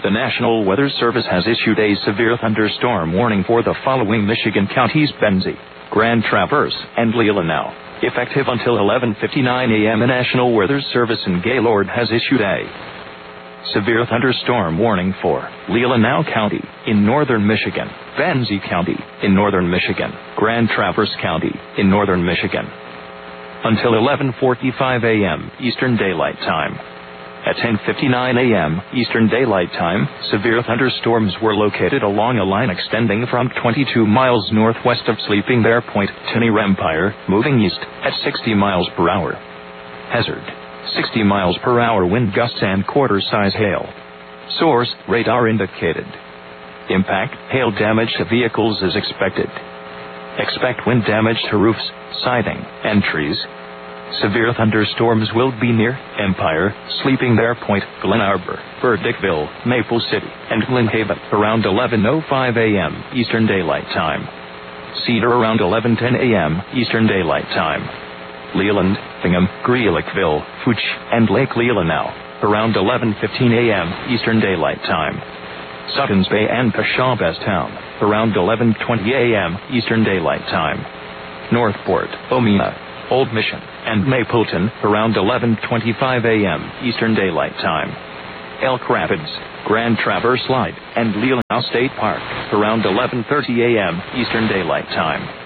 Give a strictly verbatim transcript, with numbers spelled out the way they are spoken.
The National Weather Service has issued a severe thunderstorm warning for the following Michigan counties: Benzie, Grand Traverse, and Leelanau. Effective until eleven fifty-nine a.m. The National Weather Service in Gaylord has issued a severe thunderstorm warning for Leelanau County in northern Michigan, Benzie County in northern Michigan, Grand Traverse County in northern Michigan, until eleven forty-five a.m. Eastern Daylight Time. At ten fifty-nine a.m. Eastern Daylight Time, severe thunderstorms were located along a line extending from twenty-two miles northwest of Sleeping Bear Point to near Empire, moving east at sixty miles per hour. Hazard: sixty miles per hour wind gusts and quarter-size hail. Source: radar indicated. Impact: hail damage to vehicles is expected. Expect wind damage to roofs, siding, and trees. Severe thunderstorms will be near Empire, Sleeping Bear Point, Glen Arbor, Burdickville, Maple City, and Glen Haven around eleven oh five a.m. Eastern Daylight Time. Cedar around eleven ten a.m. Eastern Daylight Time. Leland, Hingham, Greeleyville, Fouche, and Lake Leelanau around eleven fifteen a.m. Eastern Daylight Time. Suttons Bay and Peshawbestown around eleven twenty a.m. Eastern Daylight Time. Northport, Omea, Old Mission, and Mapleton around eleven twenty-five a.m. Eastern Daylight Time. Elk Rapids, Grand Traverse Light, and Leelanau State Park around eleven thirty a.m. Eastern Daylight Time.